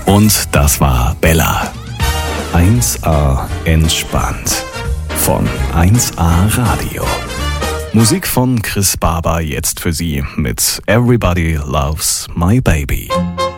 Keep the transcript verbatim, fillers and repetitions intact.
Und das war Bella. eins A entspannt. Von eins A Radio. Musik von Chris Barber jetzt für Sie mit Everybody Loves My Baby.